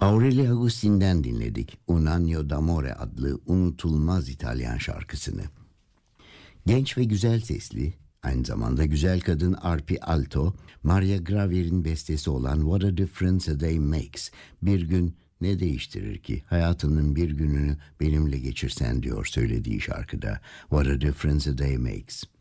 Aurelio Agustin'den dinledik Un Anno d'Amore adlı unutulmaz İtalyan şarkısını. Genç ve güzel sesli, aynı zamanda güzel kadın arpi alto, Maria Graver'in bestesi olan What a Difference a Day Makes, bir gün ne değiştirir ki hayatının bir gününü benimle geçirsen diyor söylediği şarkıda. What a Difference a Day Makes.